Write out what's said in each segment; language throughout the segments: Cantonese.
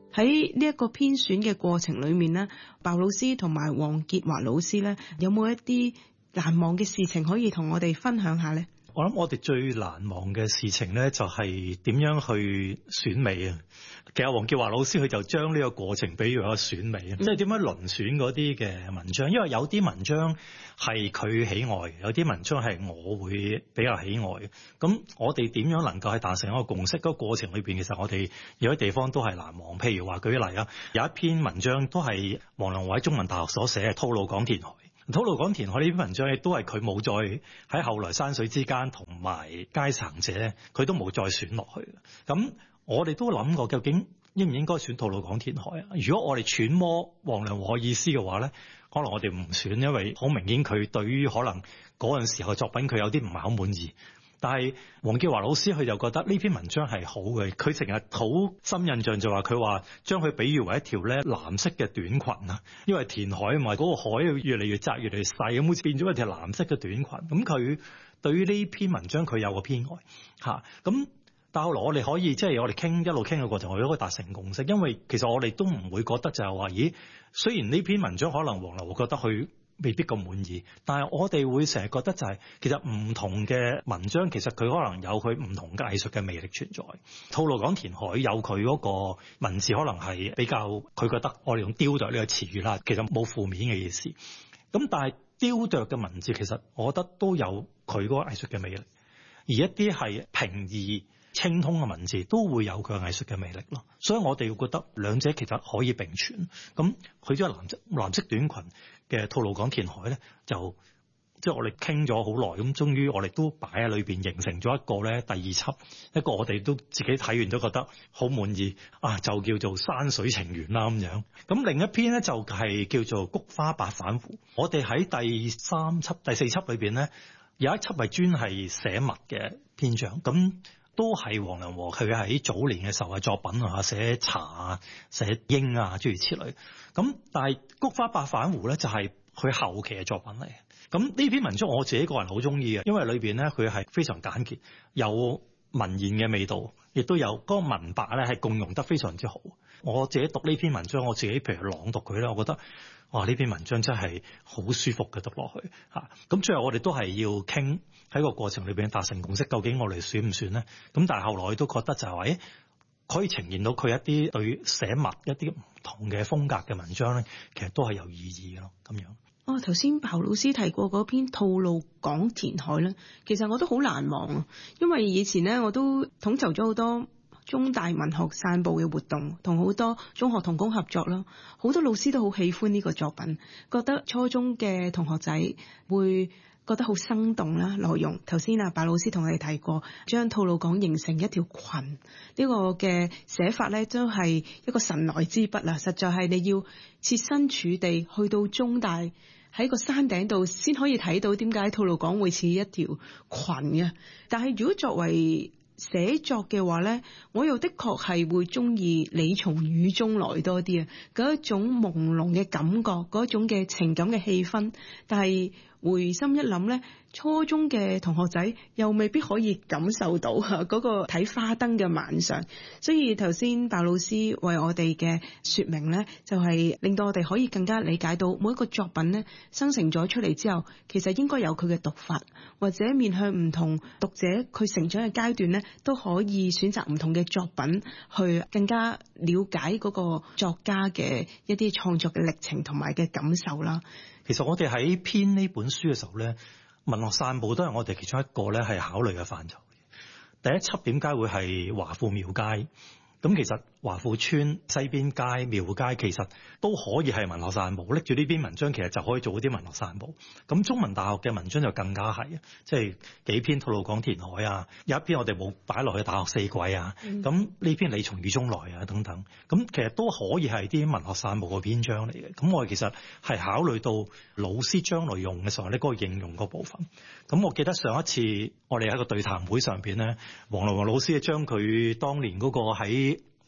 喺呢一個編選嘅過程裏面呢，鮑老師同埋黃傑華老師呢，有冇一啲難忘嘅事情可以同我哋分享下呢？ 我諗我哋最難忘嘅事情咧，就係點樣去選美啊！其實黃傑華老師佢就將呢個過程比喻為選美啊，即係點樣遴選嗰啲嘅文章。因為有啲文章係佢喜愛嘅，有啲文章係我會比較喜愛嘅。咁我哋點樣能夠係達成一個共識？嗰個過程裏邊，其實我哋有啲地方都係難忘。譬如話舉例啊，有一篇文章都係黃良和喺中文大學所寫嘅《吐露港填海》。吐露港填海呢篇文章亦都係佢冇再喺後來山水之間同埋階層者，佢都冇再選落去。咁我哋都諗過，究竟應唔應該選吐露港填海啊？如果我哋揣摩黃良和意思嘅話咧，可能我哋唔選，因為好明顯佢對於可能嗰陣時候嘅作品佢有啲唔係好滿意。但係黃傑華老師佢就覺得呢篇文章係好嘅，佢成日好深印象就話佢話將佢比喻為一條咧藍色嘅短裙啊，因為填海啊嘛，嗰個海越嚟越窄越嚟越細，咁好似變咗一條藍色嘅短裙。咁佢對於呢篇文章佢有個偏愛嚇。咁但係後來我哋可以即係我哋傾一路傾嘅過程，我哋都可以達成共識，因為其實我哋都唔會覺得就係話，咦，雖然呢篇文章可能黃良和覺得佢未必咁滿意，但係我哋會成日覺得就係其實唔同嘅文章其實佢可能有佢唔同嘅藝術嘅魅力存在。吐露港填海有佢嗰個文字可能係比較，佢覺得我哋用雕琢呢個詞語啦，其實冇負面嘅意思。咁但係雕琢嘅文字其實我覺得都有佢嗰個藝術嘅魅力，而一啲係平易清通嘅文字都會有佢嘅藝術嘅魅力咯，所以我哋會覺得兩者其實可以並存。咁佢將藍色短裙嘅吐露港填海咧，就即係我哋傾咗好耐，咁終於我哋都擺喺裏邊，形成咗一個咧第二輯，一個我哋都自己睇完都覺得好滿意啊，就叫做山水情緣啦咁樣。咁另一篇咧就係叫做菊花白帆湖。我哋喺第三輯、第四輯裏邊咧有一輯係專係寫物嘅篇章，咁都係黃良和佢喺早年嘅時候嘅作品啊，寫茶啊、寫鷹啊諸如此類。咁但係菊花白帆湖咧就係佢後期嘅作品嚟嘅。咁呢篇文章我自己個人好中意嘅，因為裏邊咧佢係非常簡潔，有文言嘅味道，亦都有嗰個文白咧係共融得非常之好。我自己讀呢篇文章，我自己譬如朗讀佢咧，我覺得哇呢篇文章真係好舒服嘅讀落去嚇。咁最後我哋都係要傾喺個過程裏邊達成共識，究竟我哋選唔選咧？咁但係後來都覺得就係話，可以呈現到佢一啲對寫物一啲唔同嘅風格嘅文章咧，其實都係有意義嘅咯。咁樣。 頭先鮑老師提過嗰篇《吐露港填海》咧，其實我都好難忘啊，因為以前咧我都統籌咗好多中大文學散步嘅活動，同好多中學同工合作啦，好多老師都好喜歡呢個作品，覺得初中嘅同學仔會覺得好生動啦。內容頭先鮑老師同我哋提過，將吐露港形成一條裙呢個嘅寫法咧，都係一個神來之筆啦。實在係你要設身處地去到中大喺個山頂度先可以睇到點解吐露港會似一條裙嘅。但係如果作為寫作嘅話咧，我又的確係會中意你從雨中來多啲啊，嗰一種朦朧嘅感覺，嗰一種嘅情感嘅氣氛。但係回心一諗咧，初中嘅同學仔又未必可以感受到嗰個睇花燈嘅晚上。所以頭先鮑老師為我哋嘅說明咧，就係令到我哋可以更加理解到每一個作品咧生成咗出嚟之後，其實應該有佢嘅讀法，或者面向唔同讀者佢成長嘅階段咧，都可以選擇唔同嘅作品去更加了解嗰個作家嘅一啲創作嘅歷程同埋嘅感受啦。 其實我哋喺編呢本書嘅時候咧，文學散步都係我哋其中一個咧係考慮嘅範疇。第一輯點解會係華富廟街？咁其實華富村西邊街廟街其實都可以係文學散步，拎住呢篇文章其實就可以做一啲文學散步。咁中文大學嘅文章就更加係，即係幾篇吐露港填海啊，有一篇我哋冇擺落去大學四季啊，咁呢篇你從雨中來啊等等，咁其實都可以係啲文學散步嘅篇章嚟嘅。咁我哋其實係考慮到老師將來用嘅時候咧，嗰個應用嗰部分。咁我記得上一次我哋喺個對談會上邊咧，黃良和老師將佢當年嗰個喺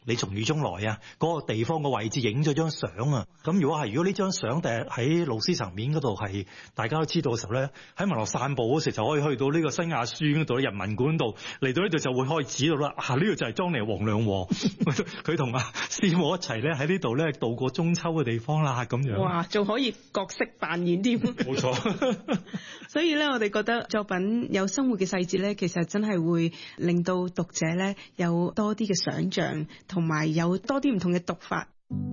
你從雨中來啊，嗰個地方個位置影咗張相啊。咁如果呢張相第日喺老師層面嗰度係大家都知道嘅時候咧，喺文學散步嗰時就可以去到呢個新亞書嗰度、人文館度，嚟到呢度就會開始到啦。呢度就係莊尼黃亮和佢同阿師母一齊咧喺呢度咧度過中秋嘅地方啦，咁樣。 哇，仲可以角色扮演添。 冇錯。 所以咧，我哋覺得作品有生活嘅細節咧，其實真係會令到讀者咧有多啲嘅想像，同埋有多啲唔同嘅讀法。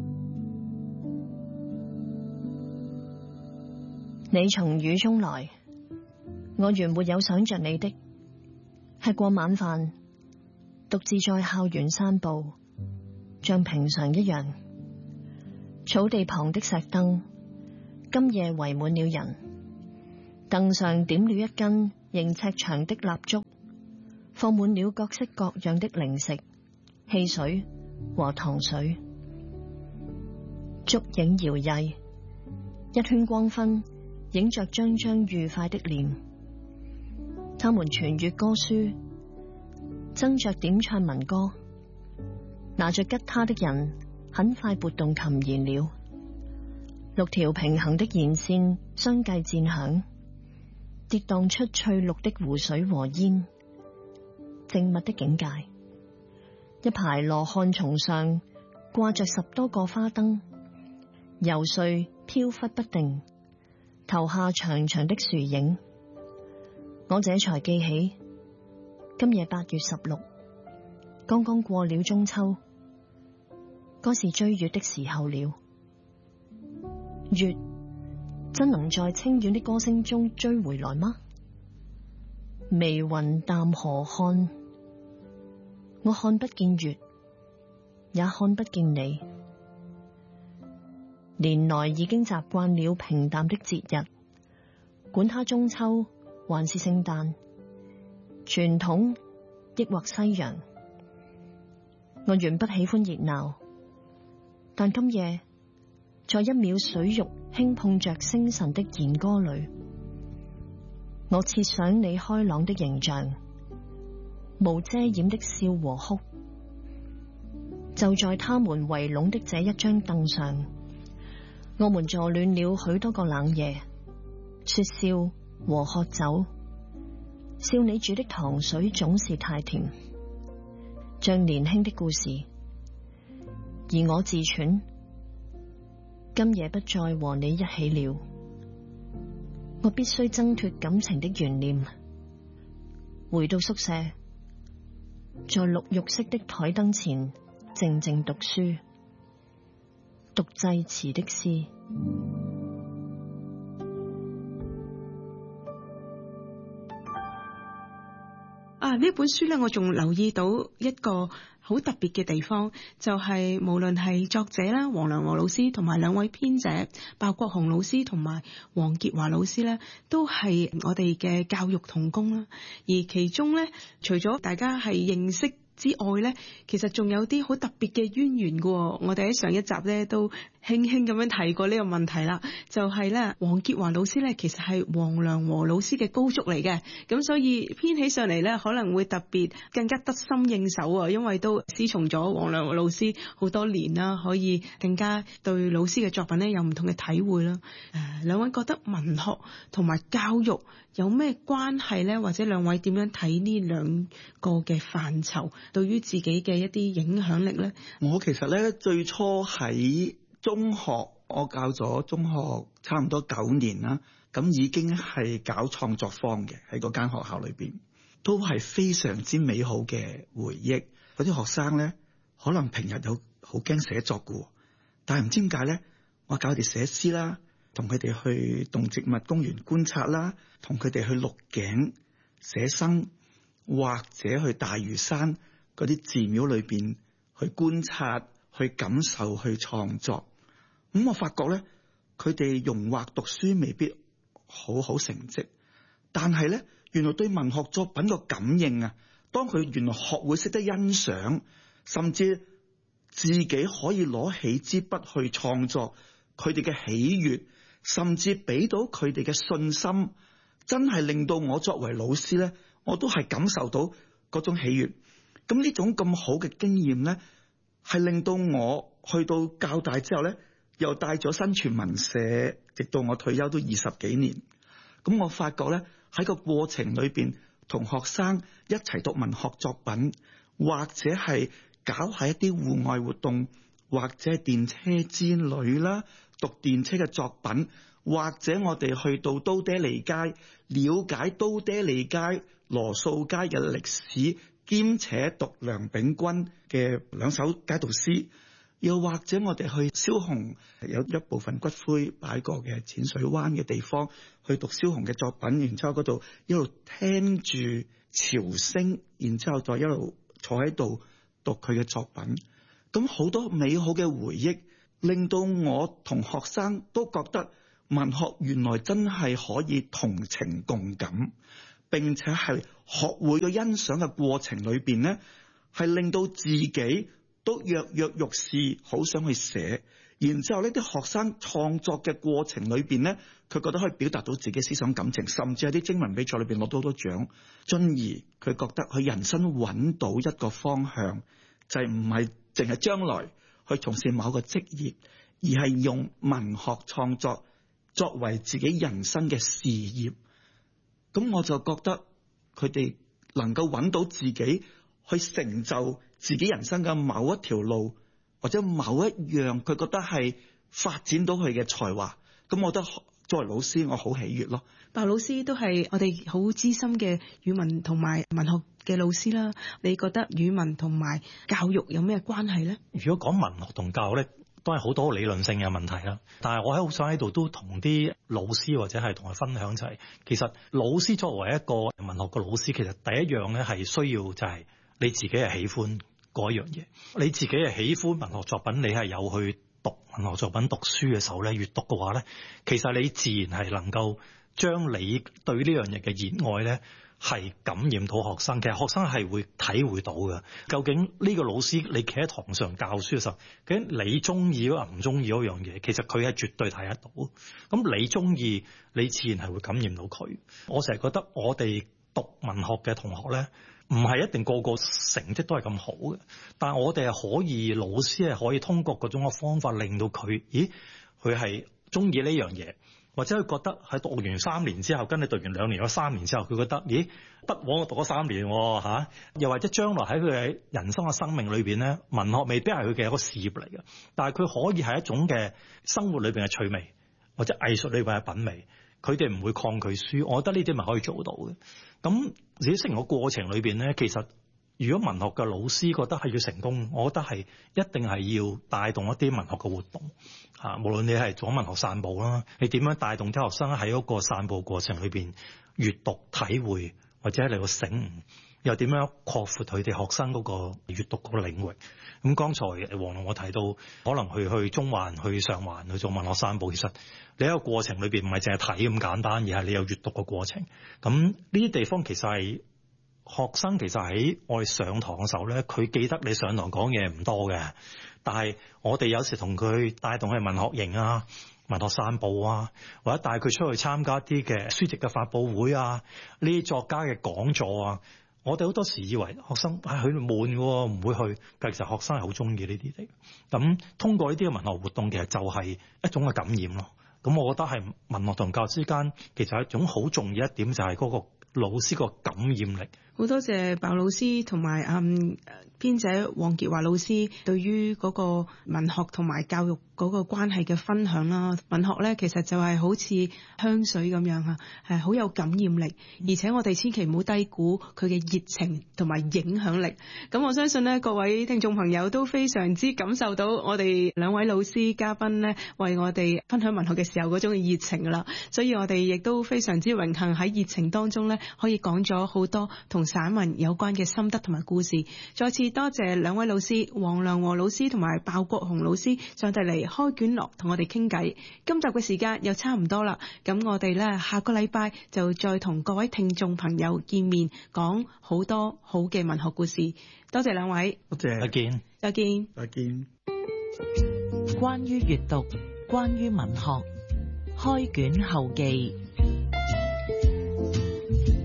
你從雨中來，我原沒有想着你的。吃過晚飯，獨自在校園散步，像平常一樣。草地旁的石凳，今夜圍滿了人。凳上點了一根形尺長的蠟燭，放滿了各式各樣的零食、汽水和糖水。燭影搖曳，一圈光昏映着張張愉快的臉。他們傳閱歌書，爭着點唱民歌。拿着吉他的人很快撥動琴弦了，六條平衡的弦線相繼漸響，跌蕩出翠綠的湖水和煙。靜默的境界，一排羅漢叢上掛着10多個花燈，遊說飄忽不定，投下長長的樹影。我這才記起，今夜8月16，剛剛過了中秋，該是追月的時候了。月真能在清遠的歌聲中追回來嗎？微雲淡河漢，我看不見月，也看不見你。年來已經習慣了平淡的節日，管它中秋還是聖誕，傳統抑或西洋。我原不喜歡熱鬧，但今夜在一秒水玉輕碰着星辰的弦歌裏，我設想你開朗的形象，無遮掩的笑和哭。就在他們圍攏的這一張凳上，我們坐暖了許多個冷夜，說笑和喝酒。笑你煮的糖水總是太甜，像年輕的故事。而我自喘，今夜不再和你一起了。我必須掙脫感情的懸念，回到宿舍，在綠玉色的台燈前靜靜讀書，讀濟慈的詩。 呢本書咧，我仲留意到一個好特別嘅地方，就係無論係作者啦，黃良和老師同埋兩位編者鮑國雄老師同埋黃潔華老師咧，都係我哋嘅教育同工啦。而其中咧，除咗大家係認識之外咧，其實仲有啲好特別嘅淵源嘅。我哋喺上一集咧都輕輕咁樣提過呢個問題啦，就係咧黃潔華老師咧其實係黃良和老師嘅高足嚟嘅，咁所以編起上嚟咧可能會特別更加得心應手啊，因為都師從咗黃良和老師好多年啦，可以更加對老師嘅作品咧有唔同嘅體會啦。兩位覺得文學同埋教育有咩關係咧？或者兩位點樣睇呢兩個嘅範疇對於自己嘅一啲影響力咧？ 我其實咧最初喺中學，我教咗中學差唔多9年啦，咁已經係搞創作坊嘅，喺嗰間學校裏邊，都係非常之美好嘅回憶。嗰啲學生咧，可能平日有好驚寫作嘅，但係唔知點解咧，我教佢哋寫詩啦，同佢哋去動植物公園觀察啦，同佢哋去鹿頸寫生，或者去大嶼山嗰啲寺廟裏邊去觀察、去感受、去創作。咁我發覺咧，佢哋融或讀書未必好好成績，但係咧，原來對文學作品個感應啊，當佢原來學會識得欣賞，甚至自己可以攞起支筆去創作，佢哋嘅喜悅，甚至俾到佢哋嘅信心，真係令到我作為老師咧，我都係感受到嗰種喜悅。咁呢種咁好嘅經驗咧， 係令到我去到教大之後咧，又帶咗新傳文社，直到我退休都20幾年。咁我發覺咧，喺個過程裏邊，同學生一齊讀文學作品，或者係搞下一啲戶外活動，或者係電車之旅啦，讀電車嘅作品，或者我哋去到都爹利街，了解都爹利街、羅素街嘅歷史，兼且讀梁秉鈞嘅2首街道詩，又或者我哋去蕭紅有一部分骨灰擺過嘅淺水灣嘅地方，去讀蕭紅嘅作品，然之後嗰度一路聽住潮聲，然之後再一路坐喺度讀佢嘅作品。咁好多美好嘅回憶，令到我同學生都覺得文學原來真係可以同情共感，並且係學會咗欣賞嘅過程裏邊呢，係令到自己都躍躍欲試，好想去寫。然之後呢啲學生創作嘅過程裏邊呢，佢覺得可以表達到自己思想感情，甚至喺啲徵文比賽裏邊攞到好多獎。進而佢覺得佢人生揾到一個方向，就係唔係淨係將來去從事某個職業，而係用文學創作作為自己人生嘅事業。咁我就覺得佢哋能夠揾到自己去成就自己人生嘅某一條路，或者某一樣佢覺得係發展到佢嘅才華。咁我覺得作為老師，我好喜悅咯。 白老師都係我哋好資深嘅語文同埋文學嘅老師啦。你覺得語文同埋教育有咩關係呢？ 如果講文學同教育咧，都係好多理論性嘅問題啦。但係我好想喺度都同啲老師或者係同佢分享就係，其實老師作為一個文學嘅老師，其實第一樣咧係需要就係你自己係喜歡嗰一樣嘢。你自己係喜歡文學作品，你係有去讀文學作品、讀書嘅時候咧，閱讀嘅話咧，其實你自然係能夠將你對呢樣嘢嘅熱愛咧，係感染到學生。其實學生係會體會到嘅。究竟呢個老師你企喺堂上教書嘅時候，究竟你中意或唔中意嗰樣嘢，其實佢係絕對睇得到。咁你中意，你自然係會感染到佢。我成日覺得我哋讀文學嘅同學咧，唔係一定個個成績都係咁好嘅，但係我哋係可以，老師係可以通過嗰種嘅方法令到佢，佢係中意呢樣嘢。或者佢覺得喺讀完3年之後，跟你讀完2年或3年之後，佢覺得不枉我讀咗3年嚇。又或者將來喺佢嘅人生嘅生命裏邊咧，文學未必係佢嘅一個事業嚟嘅，但係佢可以係一種嘅生活裏邊嘅趣味，或者藝術裏邊嘅品味。佢哋唔會抗拒書，我覺得呢啲咪可以做到嘅。咁自己成個過程裏邊咧，其實如果文學嘅老師覺得係要成功，我覺得係一定係要帶動一啲文學嘅活動嚇。無論你係做文學散步啦，你點樣帶動啲學生喺嗰個散步過程裏邊閱讀體會，或者嚟個醒悟，又點樣擴闊佢哋學生嗰個閱讀嗰個領域。咁剛才黃龍我提到，可能去中環、去上環去做文學散步，其實你喺個過程裏邊唔係淨係睇咁簡單，而係你有閱讀嘅過程。咁呢啲地方其實係學生其實喺我哋上堂嘅時候咧，佢記得你上堂講嘢唔多嘅，但係我哋有時同佢帶動去文學營啊、文學散步啊，或者帶佢出去參加啲嘅書籍嘅發佈會啊、呢啲作家嘅講座啊。我哋好多時以為學生佢悶嘅，唔會去，但其實學生係好中意呢啲嚟。咁通過呢啲嘅文學活動，其實就係一種嘅感染咯。咁我覺得係文學同教育之間，其實係一種好重要一點，就係嗰個老師個感染力。 好多謝白老師同埋編者黃傑華老師對於嗰個文學同埋教育嗰個關係嘅分享啦。文學咧其實就係好似香水咁樣係好有感染力，而且我哋千祈唔好低估佢嘅熱情同埋影響力。咁我相信咧，各位聽眾朋友都非常之感受到我哋2位老師嘉賓咧為我哋分享文學嘅時候嗰種嘅熱情㗎啦。所以我哋亦都非常之榮幸喺熱情當中咧，可以講咗好多同散文有關嘅心得同埋故事。再次多謝2位老師，黃良和老師同埋鮑國雄老師上嚟開卷樂同我哋傾偈。今集嘅時間又差唔多啦，咁我哋咧下個禮拜就再同各位聽眾朋友見面，講好多好嘅文學故事。多謝2位， 多謝， 再見， 再見， 再見。 關於閱讀，關於文學，開卷後記。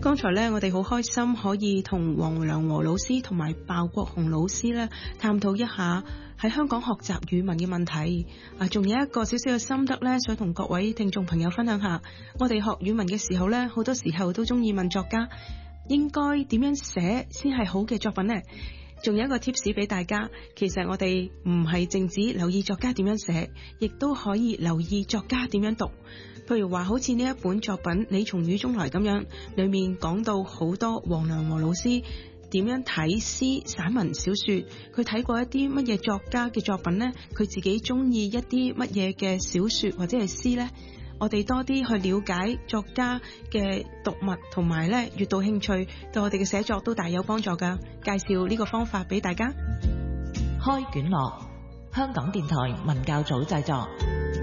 剛才咧，我哋好開心可以同黃良和老師同埋鮑國雄老師咧探討一下喺香港學習語文嘅問題。仲有一個少少嘅心得咧，想同各位聽眾朋友分享下。我哋學語文嘅時候咧，好多時候都中意問作家應該點樣寫先係好嘅作品呢？仲有一個 tips 俾大家，其實我哋唔係淨止留意作家點樣寫，亦都可以留意作家點樣讀。譬如話好似呢一本作品《你從雨中來》咁樣，裡面講到好多黃良和老師點樣睇詩、散文、小說，佢睇過一啲乜嘢作家嘅作品呢？佢自己中意一啲乜嘢嘅小說或者係詩呢？我哋多啲去了解作家嘅讀物同埋咧閱讀興趣，對我哋嘅寫作都大有幫助㗎。介紹呢個方法俾大家。 開卷樂，香港電台文教組製作。